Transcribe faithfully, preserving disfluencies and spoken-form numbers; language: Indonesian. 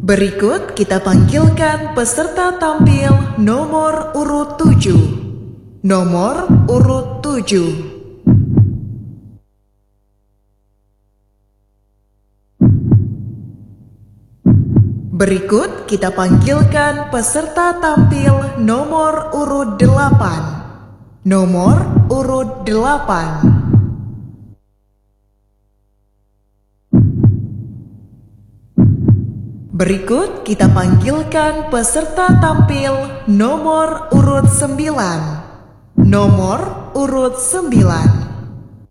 Berikut kita panggilkan peserta tampil nomor urut tujuh. Nomor urut tujuh. Berikut kita panggilkan peserta tampil nomor urut delapan. Nomor urut delapan. Berikut kita panggilkan peserta tampil nomor urut sembilan. Nomor urut sembilan.